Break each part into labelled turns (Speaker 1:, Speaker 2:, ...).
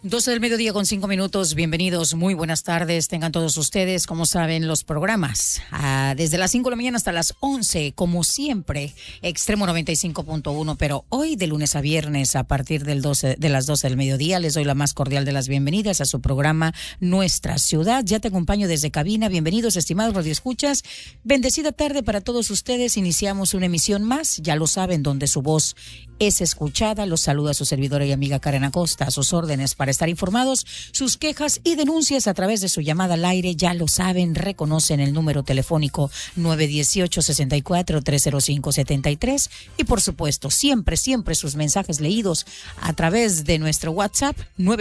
Speaker 1: 12 del mediodía con 5 minutos. Bienvenidos, muy buenas tardes. Tengan todos ustedes, como saben, los programas desde las 5 de la mañana hasta las 11, como siempre, Extremo 95.1. Pero hoy, de lunes a viernes, a partir de las 12 del mediodía, les doy la más cordial de las bienvenidas a su programa Nuestra Ciudad. Ya te acompaño desde cabina. Bienvenidos, estimados radioescuchas. Bendecida tarde para todos ustedes. Iniciamos una emisión más, ya lo saben, donde su voz es escuchada. Los saluda su servidora y amiga Karen Acosta, a sus órdenes para estar informados. Sus quejas y denuncias a través de su llamada al aire, ya lo saben, reconocen el número telefónico 918-64-305-73 y por supuesto, siempre sus mensajes leídos a través de nuestro WhatsApp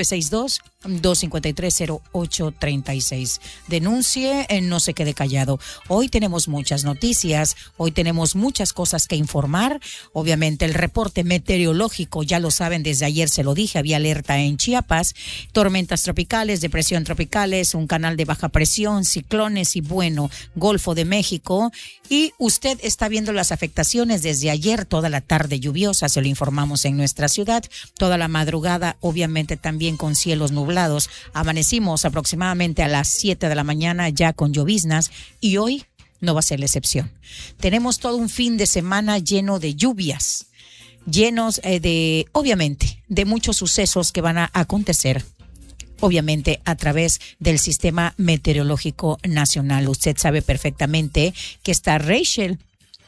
Speaker 1: 962-253-0836. Denuncie, no se quede callado. Hoy tenemos muchas noticias, hoy tenemos muchas cosas que informar. Obviamente el reporte meteorológico, ya lo saben, desde ayer se lo dije, había alerta en Chiapas, tormentas tropicales, depresión tropicales, un canal de baja presión, ciclones y bueno, Golfo de México. Y usted está viendo las afectaciones desde ayer, toda la tarde lluviosa, se lo informamos en nuestra ciudad, toda la madrugada, obviamente también con cielos nublados. Amanecimos aproximadamente a las 7 de la mañana ya con lloviznas y hoy no va a ser la excepción. Tenemos todo un fin de semana lleno de lluvias, llenos obviamente, de muchos sucesos que van a acontecer, obviamente, a través del Sistema Meteorológico Nacional. Usted sabe perfectamente que está Rachel,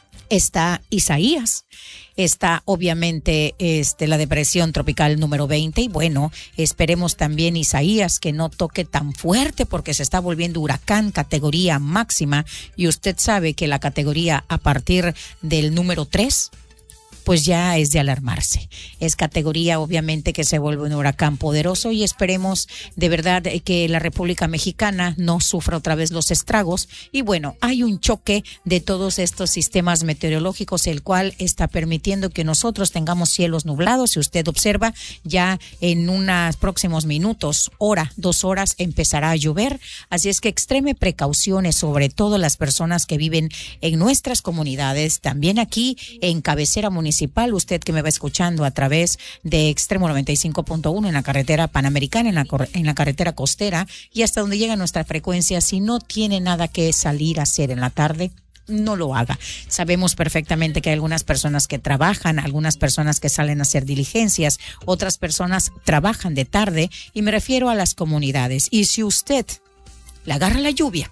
Speaker 1: está Isaías, está obviamente la depresión tropical número 20 y bueno, esperemos también Isaías que no toque tan fuerte porque se está volviendo huracán categoría máxima y usted sabe que la categoría a partir del número 3 pues ya es de alarmarse. Es categoría obviamente que se vuelve un huracán poderoso y esperemos de verdad que la República Mexicana no sufra otra vez los estragos. Y bueno, hay un choque de todos estos sistemas meteorológicos, el cual está permitiendo que nosotros tengamos cielos nublados. Si usted observa, ya en unos próximos minutos, hora, 2 horas, empezará a llover. Así es que extreme precauciones, sobre todo las personas que viven en nuestras comunidades, también aquí en cabecera municipal. Usted que me va escuchando a través de Extremo 95.1 en la carretera panamericana, en la carretera costera y hasta donde llega nuestra frecuencia, si no tiene nada que salir a hacer en la tarde, no lo haga. Sabemos perfectamente que hay algunas personas que trabajan, algunas personas que salen a hacer diligencias, otras personas trabajan de tarde y me refiero a las comunidades. Y si usted le agarra la lluvia,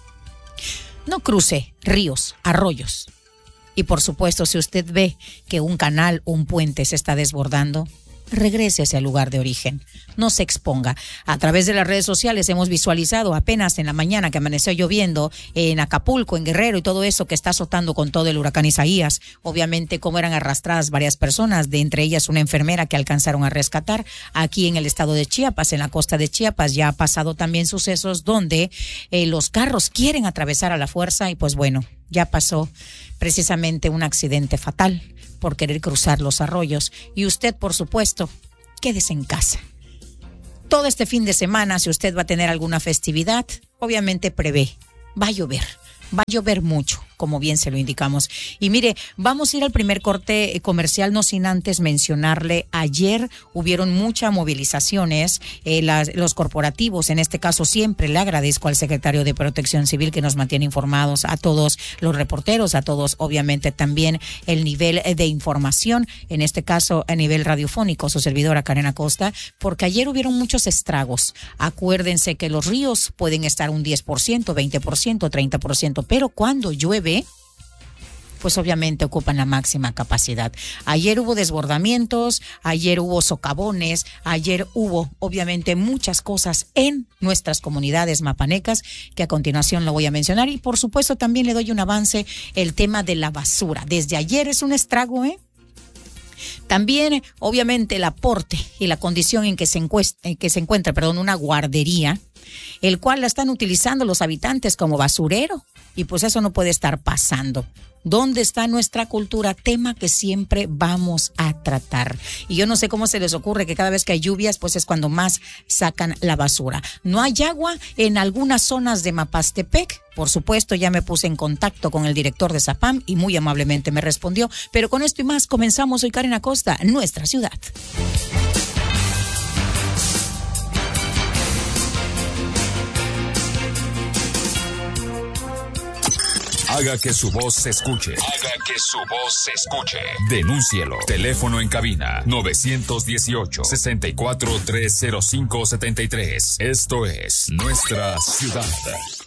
Speaker 1: no cruce ríos, arroyos. Y por supuesto, si usted ve que un canal, un puente se está desbordando, regrese al lugar de origen. No se exponga. A través de las redes sociales hemos visualizado apenas en la mañana que amaneció lloviendo en Acapulco, en Guerrero y todo eso que está azotando con todo el huracán Isaías. Obviamente cómo eran arrastradas varias personas, de entre ellas una enfermera que alcanzaron a rescatar. Aquí en el estado de Chiapas, en la costa de Chiapas, ya ha pasado también sucesos donde los carros quieren atravesar a la fuerza y pues bueno, ya pasó precisamente un accidente fatal por querer cruzar los arroyos. Y usted, por supuesto, quédese en casa. Todo este fin de semana, si usted va a tener alguna festividad, obviamente prevé, va a llover mucho, como bien se lo indicamos. Y mire, vamos a ir al primer corte comercial, no sin antes mencionarle, ayer hubieron muchas movilizaciones, los corporativos, en este caso siempre le agradezco al secretario de Protección Civil que nos mantiene informados, a todos los reporteros, a todos obviamente también el nivel de información, en este caso a nivel radiofónico, su servidora Karen Acosta, porque ayer hubieron muchos estragos. Acuérdense que los ríos pueden estar un 10%, 20%, 30%, pero cuando llueve, pues obviamente ocupan la máxima capacidad. Ayer hubo desbordamientos, ayer hubo socavones, ayer hubo obviamente muchas cosas en nuestras comunidades mapanecas que a continuación lo voy a mencionar y por supuesto también le doy un avance el tema de la basura. Desde ayer es un estrago, También, obviamente, el aporte y la condición en que se encuentra, una guardería, el cual la están utilizando los habitantes como basurero. Y pues eso no puede estar pasando. ¿Dónde está nuestra cultura? Tema que siempre vamos a tratar. Y yo no sé cómo se les ocurre que cada vez que hay lluvias, pues es cuando más sacan la basura. No hay agua en algunas zonas de Mapastepec. Por supuesto, ya me puse en contacto con el director de Zapam y muy amablemente me respondió. Pero con esto y más comenzamos. Soy Karen Acosta, Nuestra Ciudad.
Speaker 2: Haga que su voz se escuche. Haga que su voz se escuche. Denúncielo. Teléfono en cabina 918-64-305-73. Esto es Nuestra Ciudad.